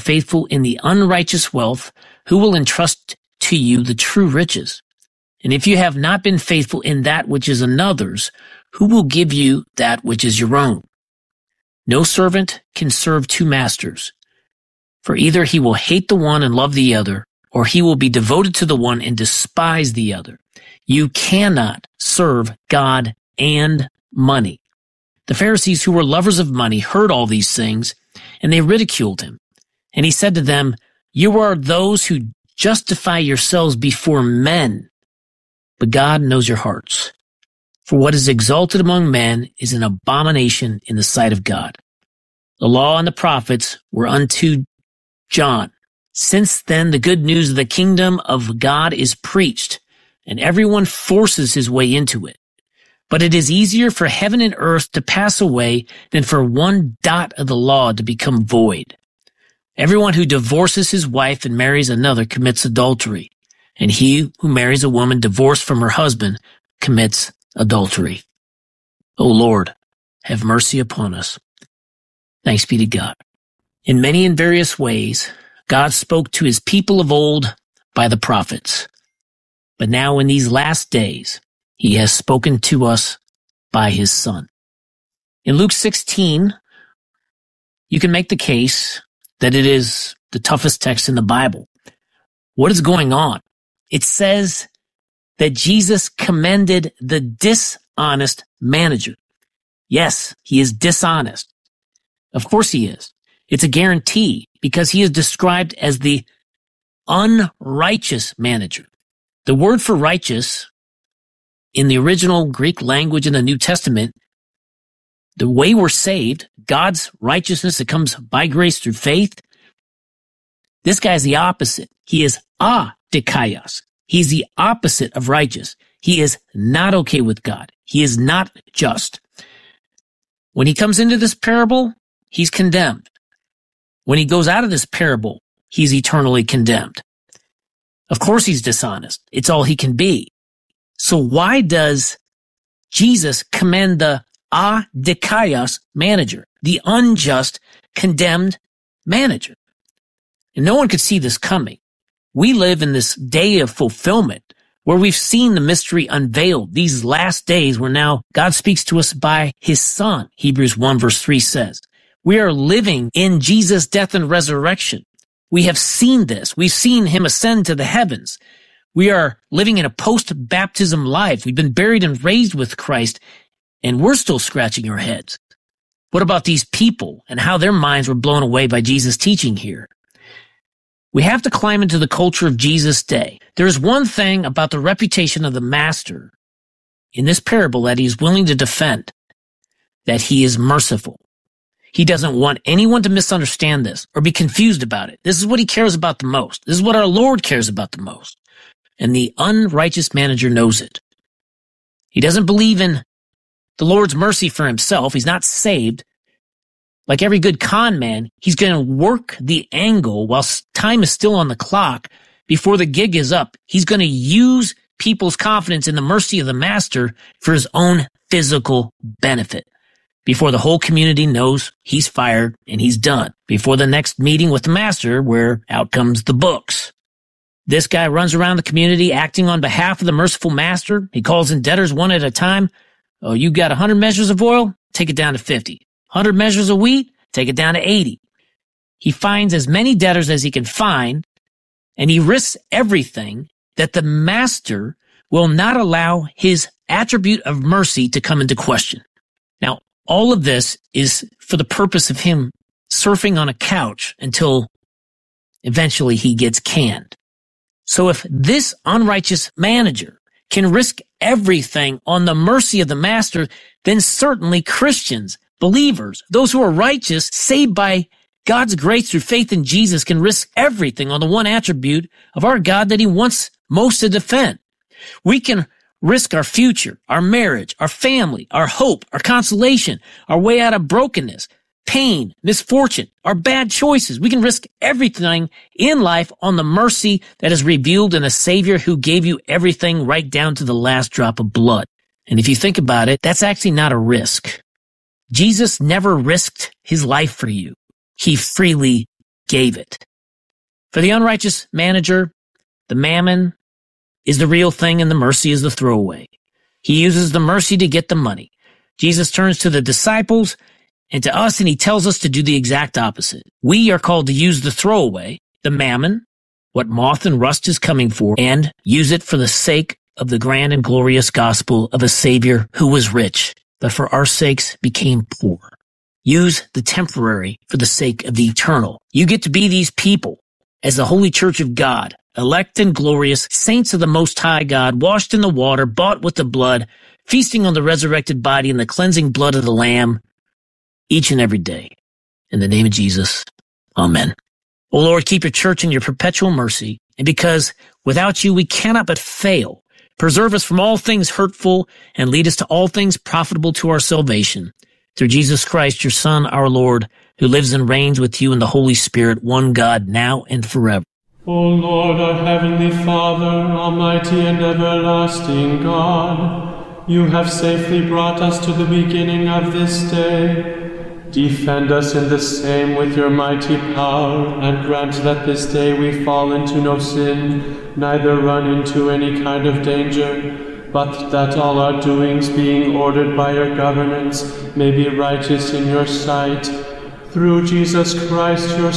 faithful in the unrighteous wealth, who will entrust to you the true riches? And if you have not been faithful in that which is another's, who will give you that which is your own? No servant can serve two masters, for either he will hate the one and love the other, or he will be devoted to the one and despise the other. You cannot serve God and money. The Pharisees, who were lovers of money, heard all these things, and they ridiculed him. And he said to them, you are those who justify yourselves before men, but God knows your hearts. For what is exalted among men is an abomination in the sight of God. The law and the prophets were unto John. Since then, the good news of the kingdom of God is preached, and everyone forces his way into it. But it is easier for heaven and earth to pass away than for one dot of the law to become void. Everyone who divorces his wife and marries another commits adultery, and he who marries a woman divorced from her husband commits adultery. O Lord, have mercy upon us. Thanks be to God. In many and various ways, God spoke to his people of old by the prophets. But now in these last days, he has spoken to us by his Son. In Luke 16, you can make the case that it is the toughest text in the Bible. What is going on? It says that Jesus commended the dishonest manager. Yes, he is dishonest. Of course he is. It's a guarantee because he is described as the unrighteous manager. The word for righteous in the original Greek language in the New Testament, the way we're saved, God's righteousness that comes by grace through faith, this guy's the opposite. He is adikaios. He's the opposite of righteous. He is not okay with God. He is not just. When he comes into this parable, he's condemned. When he goes out of this parable, he's eternally condemned. Of course he's dishonest. It's all he can be. So why does Jesus commend the adikaios manager, the unjust, condemned manager? And no one could see this coming. We live in this day of fulfillment where we've seen the mystery unveiled. These last days where now God speaks to us by his Son, Hebrews 1 verse 3 says. We are living in Jesus' death and resurrection. We have seen this. We've seen him ascend to the heavens. We are living in a post-baptism life. We've been buried and raised with Christ, and we're still scratching our heads. What about these people and how their minds were blown away by Jesus' teaching here? We have to climb into the culture of Jesus' day. There is one thing about the reputation of the master in this parable that he is willing to defend, that he is merciful. He doesn't want anyone to misunderstand this or be confused about it. This is what he cares about the most. This is what our Lord cares about the most. And the unrighteous manager knows it. He doesn't believe in the Lord's mercy for himself. He's not saved. Like every good con man, he's going to work the angle while time is still on the clock before the gig is up. He's going to use people's confidence in the mercy of the master for his own physical benefit. Before the whole community knows he's fired and he's done. Before the next meeting with the master, where out comes the books. This guy runs around the community acting on behalf of the merciful master. He calls in debtors one at a time. Oh, you got 100 measures of oil? Take it down to 50. 100 measures of wheat? Take it down to 80. He finds as many debtors as he can find, and he risks everything that the master will not allow his attribute of mercy to come into question. Now, all of this is for the purpose of him surfing on a couch until eventually he gets canned. So if this unrighteous manager can risk everything on the mercy of the master, then certainly Christians, believers, those who are righteous, saved by God's grace through faith in Jesus, can risk everything on the one attribute of our God that he wants most to defend. We can risk our future, our marriage, our family, our hope, our consolation, our way out of brokenness, pain, misfortune, our bad choices. We can risk everything in life on the mercy that is revealed in a Savior who gave you everything right down to the last drop of blood. And if you think about it, that's actually not a risk. Jesus never risked his life for you. He freely gave it. For the unrighteous manager, the mammon is the real thing and the mercy is the throwaway. He uses the mercy to get the money. Jesus turns to the disciples and to us, and he tells us to do the exact opposite. We are called to use the throwaway, the mammon, what moth and rust is coming for, and use it for the sake of the grand and glorious gospel of a Savior who was rich, but for our sakes became poor. Use the temporary for the sake of the eternal. You get to be these people as the holy church of God, elect and glorious, saints of the Most High God, washed in the water, bought with the blood, feasting on the resurrected body and the cleansing blood of the Lamb, each and every day. In the name of Jesus, amen. O Lord, keep your church in your perpetual mercy, and because without you we cannot but fail, preserve us from all things hurtful and lead us to all things profitable to our salvation. Through Jesus Christ, your Son, our Lord, who lives and reigns with you in the Holy Spirit, one God, now and forever. O Lord, our heavenly Father, almighty and everlasting God, you have safely brought us to the beginning of this day. Defend us in the same with your mighty power, and grant that this day we fall into no sin, neither run into any kind of danger, but that all our doings, being ordered by your governance, may be righteous in your sight. Through Jesus Christ, your